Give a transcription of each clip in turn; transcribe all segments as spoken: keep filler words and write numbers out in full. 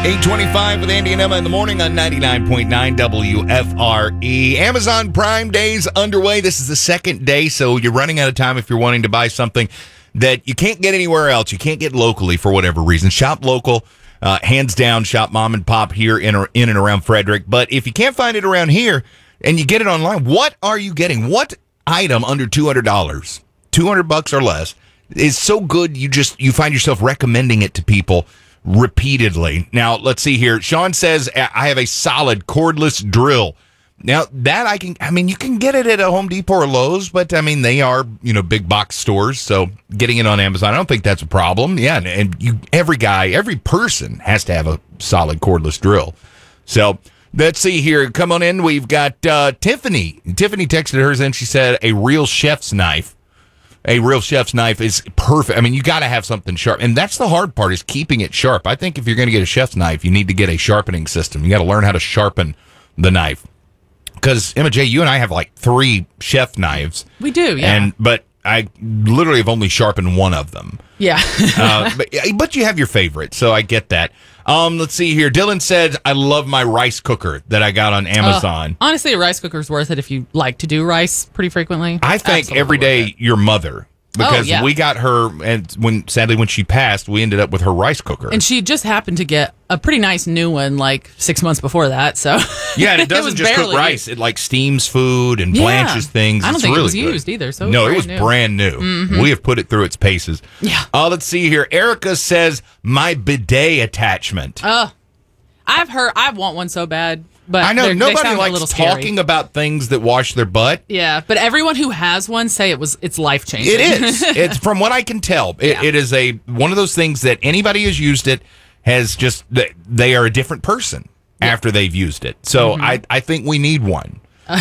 eight twenty-five with Andy and Emma in the morning on ninety-nine point nine W F R E. Amazon Prime Day's underway. This is the second day, so you're running out of time if you're wanting to buy something that you can't get anywhere else. You can't get locally for whatever reason. Shop local. Uh, hands down, shop mom and pop here in, or, in and around Frederick. But if you can't find it around here and you get it online, what are you getting? What item under two hundred dollars, two hundred bucks or less, is so good you just you find yourself recommending it to people repeatedly? Now, let's see here. Sean says, I have a solid cordless drill. Now, that I can, I mean, you can get it at a Home Depot or Lowe's, but I mean, they are, you know, big box stores. So getting it on Amazon, I don't think that's a problem. Yeah. And, and you, every guy, every person has to have a solid cordless drill. So let's see here. Come on in. We've got uh, Tiffany. Tiffany texted hers in. She said a real chef's knife. A real chef's knife is perfect. I mean, you got to have something sharp. And that's the hard part, is keeping it sharp. I think if you're going to get a chef's knife, you need to get a sharpening system. You got to learn how to sharpen the knife. Because, Emma J, you and I have like three chef knives. We do, yeah. And But I literally have only sharpened one of them. Yeah. uh, but, but you have your favorite, so I get that. Um, let's see here. Dylan said, I love my rice cooker that I got on Amazon. Uh, honestly, a rice cooker is worth it if you like to do rice pretty frequently. I thank Absolutely every day your mother. Because oh, yeah. we got her, and when sadly when she passed, we ended up with her rice cooker. And she just happened to get a pretty nice new one like six months before that. So yeah, and it doesn't it just cook rice; it like steams food and yeah. blanches things. I don't it's think really it was good. used either. So it no, was it was new. brand new. Mm-hmm. We have put it through its paces. Yeah. Uh, let's see here. Erica says my bidet attachment. Oh, I've heard. I want one so bad. But I know nobody they likes talking about things that wash their butt. Yeah, but everyone who has one say it was it's life changing. It is. It's from what I can tell. It, yeah. it is a one of those things that anybody who's used it has just they are a different person yeah. after they've used it. So mm-hmm. I I think we need one,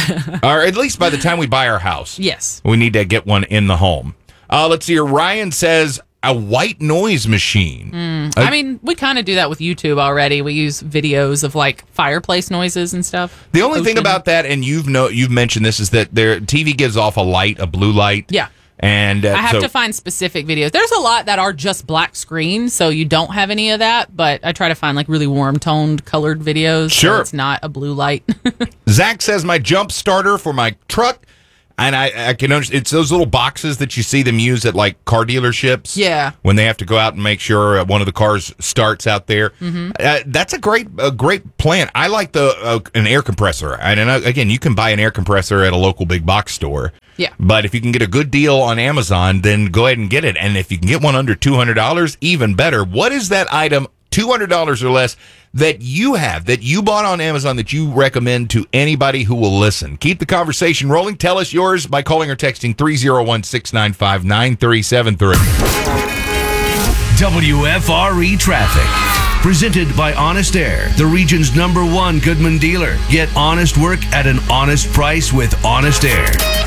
or at least by the time we buy our house. Yes, we need to get one in the home. Uh, let's see here. Ryan says a white noise machine. Mm. I mean, we kind of do that with YouTube already. We use videos of like fireplace noises and stuff. The only Ocean. thing about that, and you've know you've mentioned this, is that their T V gives off a light, a blue light. Yeah. And uh, I have so, to find specific videos. There's a lot that are just black screen, so you don't have any of that. But I try to find like really warm toned colored videos. Sure. So it's not a blue light. Zach says my jump starter for my truck. And I, I can understand, it's those little boxes that you see them use at like car dealerships. Yeah. When they have to go out and make sure one of the cars starts out there. Mm-hmm. Uh, that's a great a great plan. I like the uh, an air compressor. And uh, again, you can buy an air compressor at a local big box store. Yeah. But if you can get a good deal on Amazon, then go ahead and get it. And if you can get one under two hundred dollars, even better. What is that item, two hundred dollars or less, that you have, that you bought on Amazon, that you recommend to anybody who will listen? Keep the conversation rolling. Tell us yours by calling or texting three oh one, six nine five, nine three seven three. W F R E Traffic. Presented by Honest Air, the region's number one Goodman dealer. Get honest work at an honest price with Honest Air.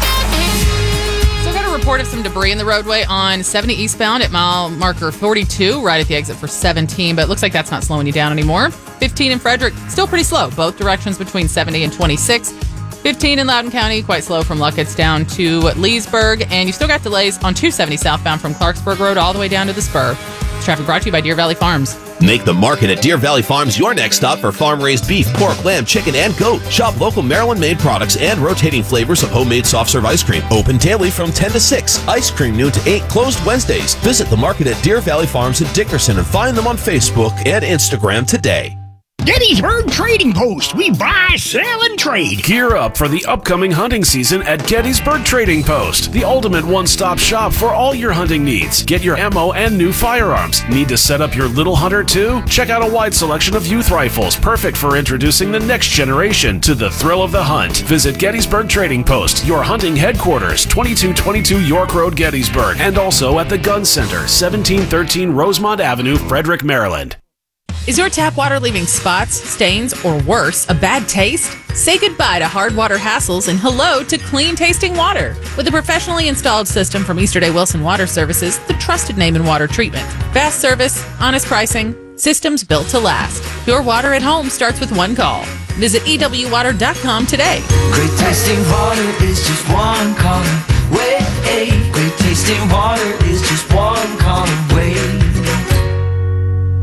Report of some debris in the roadway on seventy eastbound at mile marker forty-two, right at the exit for seventeen, but it looks like that's not slowing you down anymore. fifteen in Frederick, still pretty slow, both directions between seventy and twenty-six. fifteen in Loudoun County, quite slow from Luckett's down to Leesburg, and you've still got delays on two seventy southbound from Clarksburg Road all the way down to the Spur. This traffic brought to you by Deer Valley Farms. Make the market at Deer Valley Farms your next stop for farm-raised beef, pork, lamb, chicken, and goat. Shop local Maryland-made products and rotating flavors of homemade soft-serve ice cream. Open daily from ten to six. Ice cream noon to eight. Closed Wednesdays. Visit the market at Deer Valley Farms in Dickerson and find them on Facebook and Instagram today. Gettysburg Trading Post. We buy, sell, and trade. Gear up for the upcoming hunting season at Gettysburg Trading Post, the ultimate one-stop shop for all your hunting needs. Get your ammo and new firearms. Need to set up your little hunter too? Check out a wide selection of youth rifles, perfect for introducing the next generation to the thrill of the hunt. Visit Gettysburg Trading Post, your hunting headquarters, twenty-two twenty-two York Road, Gettysburg, and also at the Gun Center, seventeen thirteen Rosemont Avenue, Frederick, Maryland. Is your tap water leaving spots, stains, or worse, a bad taste? Say goodbye to hard water hassles and hello to clean tasting water. With a professionally installed system from Easterday Wilson Water Services, the trusted name in water treatment. Fast service, honest pricing, systems built to last. Your water at home starts with one call. Visit E W water dot com today. Great tasting water is just one call away. Great tasting water is just one call away.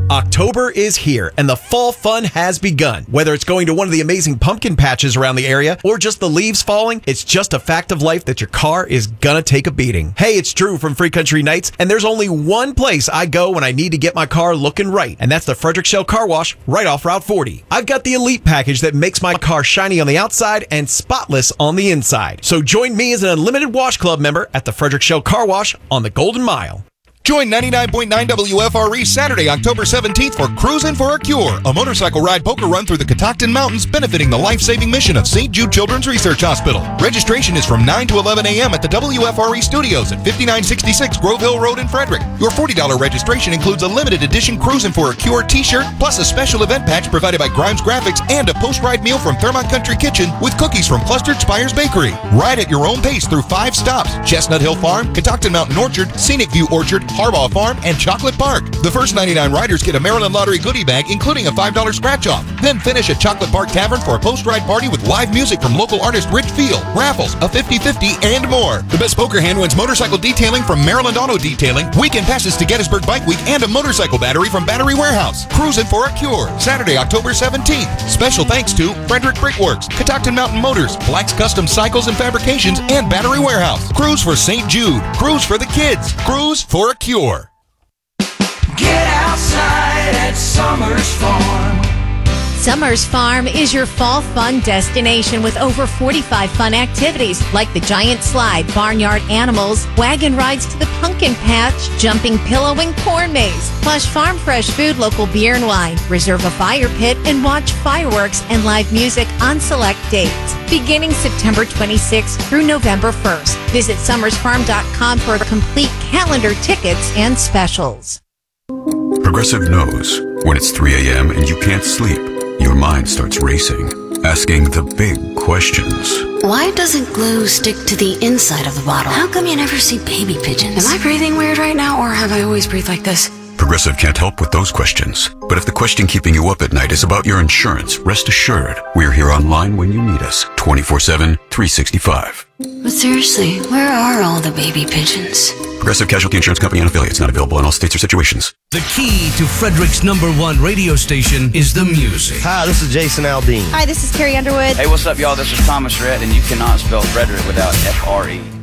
October is here, and the fall fun has begun. Whether it's going to one of the amazing pumpkin patches around the area or just the leaves falling, it's just a fact of life that your car is gonna take a beating. Hey, it's Drew from Free Country Nights, and there's only one place I go when I need to get my car looking right, and that's the Frederick Shell Car Wash right off Route forty. I've got the Elite package that makes my car shiny on the outside and spotless on the inside. So join me as an Unlimited Wash Club member at the Frederick Shell Car Wash on the Golden Mile. Join ninety-nine point nine W F R E Saturday, October seventeenth for Cruisin' for a Cure, a motorcycle ride poker run through the Catoctin Mountains benefiting the life-saving mission of Saint Jude Children's Research Hospital. Registration is from nine to eleven a.m. at the W F R E studios at fifty-nine sixty-six Grove Hill Road in Frederick. Your forty dollars registration includes a limited edition Cruisin' for a Cure t-shirt, plus a special event patch provided by Grimes Graphics and a post-ride meal from Thermont Country Kitchen with cookies from Clustered Spires Bakery. Ride at your own pace through five stops: Chestnut Hill Farm, Catoctin Mountain Orchard, Scenic View Orchard, Harbaugh Farm, and Chocolate Park. The first ninety-nine riders get a Maryland Lottery goodie bag, including a five dollars scratch-off. Then finish at Chocolate Park Tavern for a post-ride party with live music from local artist Rich Field, raffles, a fifty-fifty, and more. The best poker hand wins motorcycle detailing from Maryland Auto Detailing, weekend passes to Gettysburg Bike Week, and a motorcycle battery from Battery Warehouse. Cruisin' for a Cure, Saturday, October seventeenth. Special thanks to Frederick Brickworks, Catoctin Mountain Motors, Black's Custom Cycles and Fabrications, and Battery Warehouse. Cruise for Saint Jude. Cruise for the kids. Cruise for a Cure. Get outside at Summers Farm. Summers Farm is your fall fun destination with over forty-five fun activities like the giant slide, barnyard animals, wagon rides to the pumpkin patch, jumping pillow and corn maze, plush farm fresh food, local beer and wine, reserve a fire pit, and watch fireworks and live music on select dates. Beginning September twenty-sixth through November first. Visit summers farm dot com for complete calendar, tickets, and specials. Progressive knows when it's three a.m. and you can't sleep, your mind starts racing, asking the big questions. Why doesn't glue stick to the inside of the bottle? How come you never see baby pigeons? Am I breathing weird right now, or have I always breathed like this? Progressive can't help with those questions. But if the question keeping you up at night is about your insurance, rest assured, we're here online when you need us, twenty-four seven, three sixty-five. But seriously, where are all the baby pigeons? Progressive Casualty Insurance Company and affiliates, not available in all states or situations. The key to Frederick's number one radio station is the music. Hi, this is Jason Aldean. Hi, this is Carrie Underwood. Hey, what's up, y'all? This is Thomas Rhett, and you cannot spell Frederick without F R E.